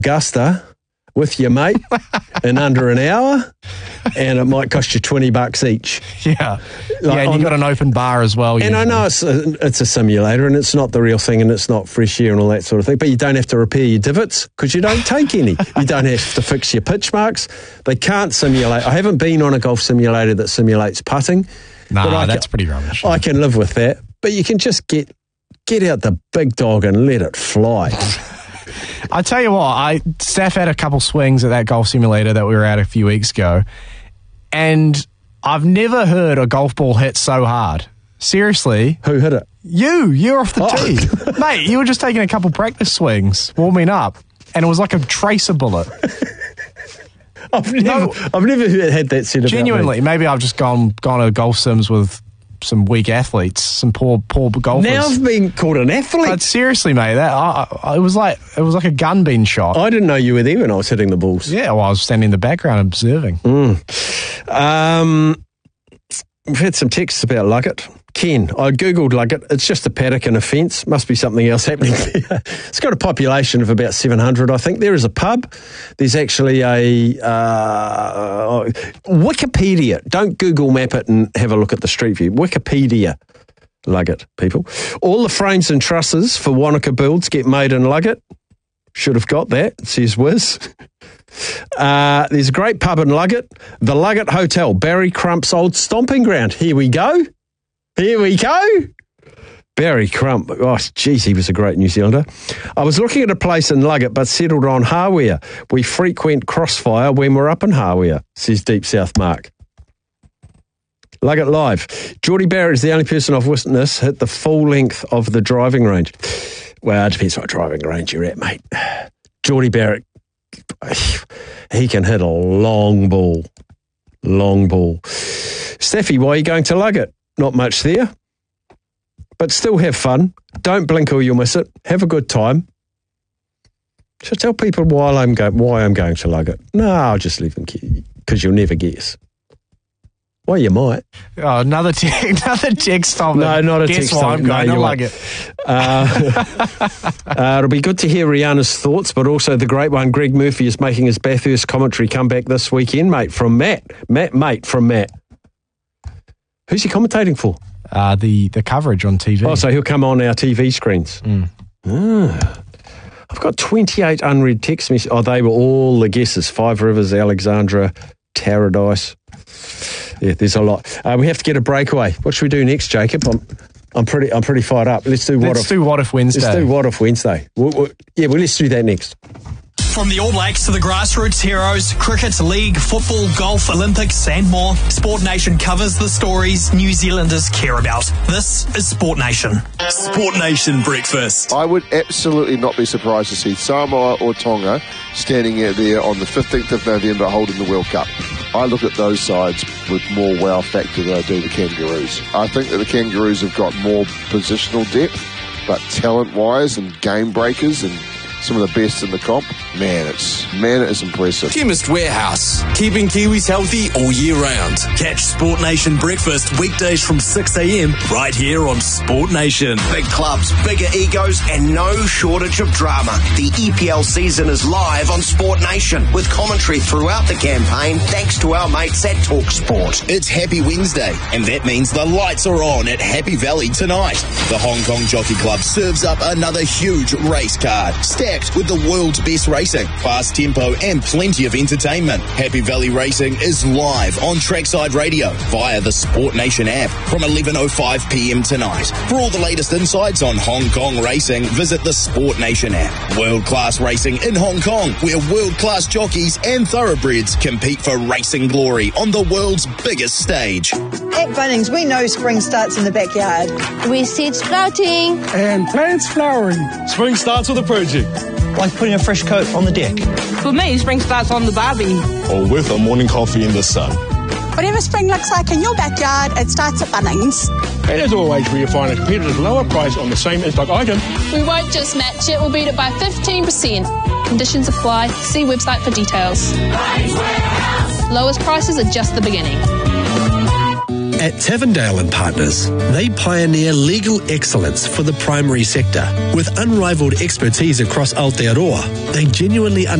Augusta with your mate in under an hour, and it might cost you $20 each. Yeah. And you've got an open bar as well. And usually. I know it's a simulator and it's not the real thing and it's not fresh air and all that sort of thing, but you don't have to repair your divots because you don't take any. You don't have to fix your pitch marks. They can't simulate. I haven't been on a golf simulator that simulates putting. Nah, that's pretty rubbish. I can live with that, but you can just get out the big dog and let it fly. I tell you what, Steph had a couple swings at that golf simulator that we were at a few weeks ago, and I've never heard a golf ball hit so hard. Seriously. Who hit it? You're off the tee. Mate, you were just taking a couple practice swings, warming up, and it was like a tracer bullet. I've never had that said about genuinely, me. Maybe I've just gone to golf sims with some weak athletes, some poor golfers. Now I've been called an athlete. But seriously, mate, it was like a gun being shot. I didn't know you were there when I was hitting the balls. Yeah, well, I was standing in the background observing. We've had some texts about Luggett. Ken, I googled Luggett. It's just a paddock and a fence. Must be something else happening there. It's got a population of about 700, I think. There is a pub. There's actually a Wikipedia. Don't Google map it and have a look at the street view. Wikipedia. Luggett, people. All the frames and trusses for Wanaka builds get made in Luggett. Should have got that, says Wiz. There's a great pub in Luggett. The Luggett Hotel, Barry Crump's old stomping ground. Here we go. Barry Crump. Oh, geez, he was a great New Zealander. I was looking at a place in Luggett, but settled on Hawea. We frequent Crossfire when we're up in Hawea, says Deep South Mark. Luggett Live. Geordie Barrett is the only person I've witnessed hit the full length of the driving range. Well, it depends what driving range you're at, mate. Geordie Barrett, he can hit a long ball. Staffy, why are you going to Luggett? Not much there. But still have fun. Don't blink or you'll miss it. Have a good time. So tell people why I'm going to Luggett. No, I'll just leave them because you'll never guess. Well, you might. Oh, another text on No, not a Guess text why on. I'm going to Luggett. It'll be good to hear Rihanna's thoughts, but also the great one, Greg Murphy, is making his Bathurst commentary comeback this weekend, mate, from Matt. Matt. Who's he commentating for? The coverage on TV. Oh, so he'll come on our TV screens. I've got 28 unread text messages. Oh, they were all the guesses. Five Rivers, Alexandra, Paradise. Yeah, there's a lot. We have to get a breakaway. What should we do next, Jacob? I'm pretty fired up. Let's do What If Wednesday. Let's do What If Wednesday. Let's do that next. From the All Blacks to the grassroots heroes, cricket, league, football, golf, Olympics and more, Sport Nation covers the stories New Zealanders care about. This is Sport Nation. Sport Nation Breakfast. I would absolutely not be surprised to see Samoa or Tonga standing out there on the 15th of November holding the World Cup. I look at those sides with more wow factor than I do the Kangaroos. I think that the Kangaroos have got more positional depth, but talent-wise and game breakers and some of the best in the comp, man, it is impressive. Chemist Warehouse, keeping Kiwis healthy all year round. Catch Sport Nation Breakfast weekdays from 6 a.m. right here on Sport Nation. Big clubs, bigger egos, and no shortage of drama. The EPL season is live on Sport Nation with commentary throughout the campaign thanks to our mates at Talk Sport. It's Happy Wednesday, and that means the lights are on at Happy Valley tonight. The Hong Kong Jockey Club serves up another huge race card, stacked with the world's best racing, fast tempo and plenty of entertainment. Happy Valley Racing is live on Trackside Radio via the Sport Nation app from 11:05 p.m. tonight. For all the latest insights on Hong Kong racing, visit the Sport Nation app. World-class racing in Hong Kong, where world-class jockeys and thoroughbreds compete for racing glory on the world's biggest stage. At Bunnings, we know spring starts in the backyard. We seed sprouting and plants flowering. Spring starts with a project. Like putting a fresh coat on the deck. For me, spring starts on the barbie. Or with a morning coffee in the sun. Whatever spring looks like in your backyard, it starts at Bunnings. And as always, we find a competitor's lower price on the same in-stock item. We won't just match it, we'll beat it by 15%. Conditions apply. See website for details. Lowest prices are just the beginning. At Tavendale and Partners, they pioneer legal excellence for the primary sector. With unrivaled expertise across Aotearoa, they genuinely